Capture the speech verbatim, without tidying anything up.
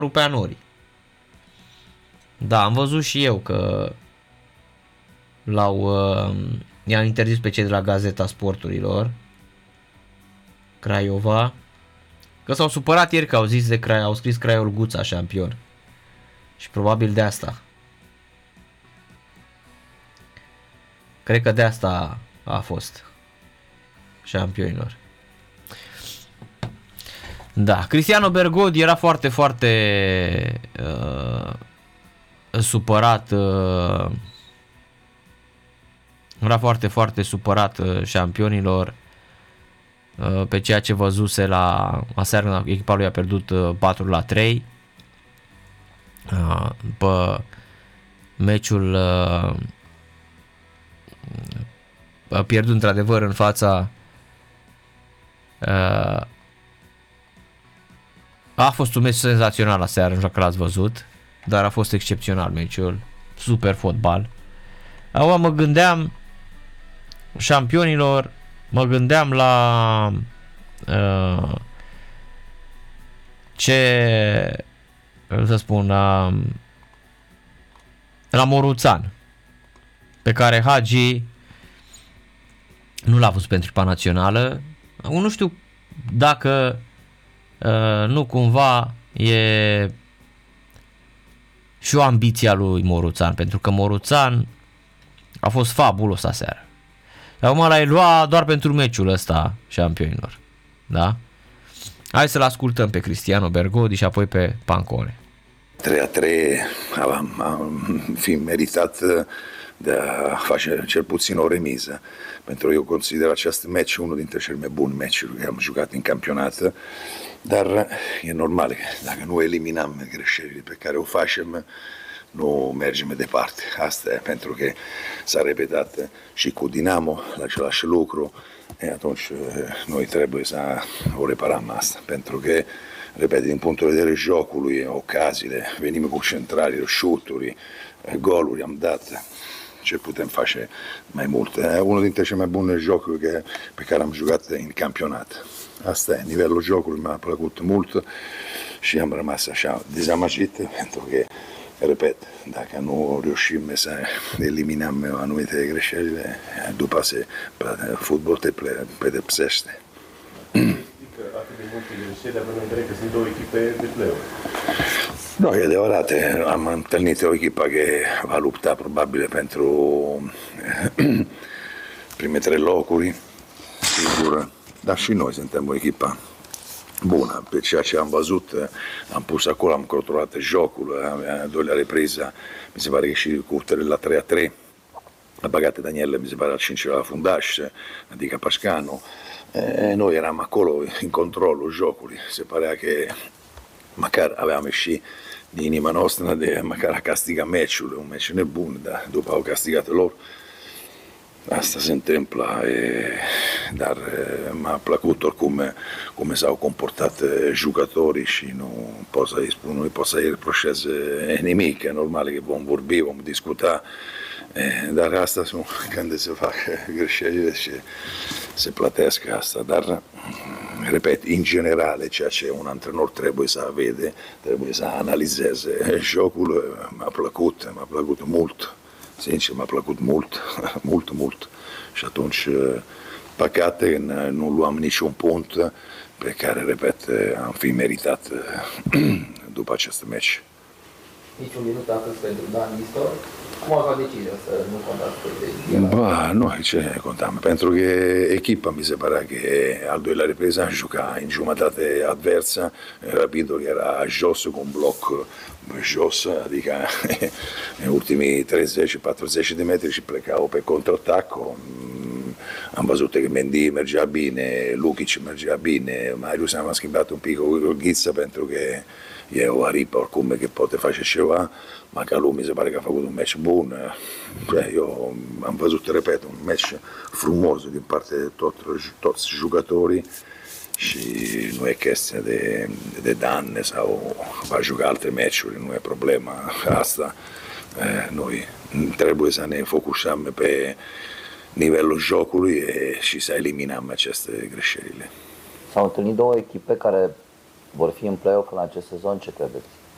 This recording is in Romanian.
rupea norii. Da, am văzut și eu că l-au uh, i-au interzis pe cei de la Gazeta Sporturilor Craiova, că s-au supărat ieri că au zis de Crai, au scris Craiul Guța șampion. Și probabil de asta. Cred că de asta a fost șampionilor. Da, Cristiano Bergodi era foarte, foarte uh, supărat uh, era foarte, foarte supărat uh, șampionilor uh, pe ceea ce văzuse la aseară. Echipa lui a pierdut uh, patru la trei uh, pe meciul uh, a pierdut într-adevăr în fața uh, a fost un meci senzațional aseară, nu știu că l-ați văzut, dar a fost excepțional meciul, super fotbal. Acum mă gândeam șampionilor, mă gândeam la uh, ce să spun la, la Moruțan, pe care Hagi nu l-a văzut pentru echipa națională. Nu știu dacă uh, nu cumva e și o ambiție a lui Moruțan, pentru că Moruțan a fost fabulos aseară. Acum l-ai luat doar pentru meciul ăsta șampionilor. Da? Hai să-l ascultăm pe Cristiano Bergodi și apoi pe Pancone. trei a trei am, am fi meritat de a face cel puțin o remiză, pentru că eu consider acest meci unul dintre cele mai bune meciuri care am jucat în campionat, dar e normal că dacă nu eliminăm greșelile pe care o facem, nu mergem departe. Asta e pentru că s-a repetat și cu Dinamo la același lucru, e atunci noi trebuie să o reparăm asta, pentru că, repet, din punctul de vedere jocului, ocaziile, venim cu centrali, șuturi, goluri am dat. Ce putem face mai mult? E unul dintre cele mai bune jocuri pe care am jucat în campionat. Asta e, nivelul jocului mi-a plăcut mult și am rămas așa dezamăgit, pentru că, repet, dacă nu reușim să eliminăm anumite greșeli, după se fotbal te pedepsește. Atât de multe greșeli, având în vedere că sunt două echipe de play-off. No, e adevărat, am întâlnit o echipă care va lupta probabil pentru prime trei locuri, sigur, dar și noi suntem o echipă bună. Pe ceea ce am văzut, am pus acolo, am controlat jocul, a doilea repriză, mi se pare că și cu la trei a trei, a băgat Daniele, mi se pare al cincilea la fundaș, adică Pascanu. E, noi eram acolo în controlul jocului, se părea că măcar aveam și din inima noastră de măcar a castiga meciul, un meci nebun, dar după au castigat lor. Asta se întâmplă, e, dar e, m-a plăcut oricum cum s-au comportat jucătorii și nu pot să-i spun, nu pot să-i reproșez nimic, e normal că vom vorbi, vom discuta, e, dar asta sunt când se fac greșelile și se plătesc asta, dar repet, în general, ceea ce un antrenor trebuie să vede, trebuie să analizeze. Jocul m-a plăcut, m-a plăcut mult, sincer, m-a plăcut mult, mult, mult. Și atunci, păcate, nu luam niciun punct pe care, repet, am fi meritat după acest meci. Niciun minut atât pentru Dan Nistor. Cum a luat decizia să nu contați pe Ba, nu, ce contam, pentru că echipa mi se pare că al doilea repriză juca în jumătate adversă, Rapidul era jos cu un bloc jos, adică în ultimii treizeci patruzeci de metri și plecau pe contraatac. Am văzut că Mendy mergea bine, Lukic mergea bine, Marius am schimbat un pic o Ghiță pentru că e o aripă oricum che poate face ceva, ma che lui mi se pare che ha fatto un match buon. Io am văzut, repet, un match frumos din partea de tot, toți jucătorii și nu e chestie de, de Dan sau va juca alte meciuri, nu e problema asta. Noi trebuie să ne focusăm pe nivelul jocului și să eliminăm aceste greșelile. S-au întâlnit două echipe care vor fi în play-off în acest sezon, ce credeți?